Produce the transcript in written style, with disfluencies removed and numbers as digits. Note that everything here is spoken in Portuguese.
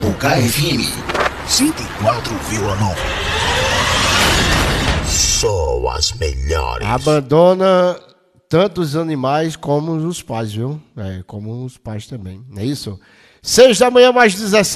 O KFM 104,9. Só as melhores. Abandona tanto os animais como os pais, viu? Como os pais também. Não é isso? 6 da manhã, mais 17.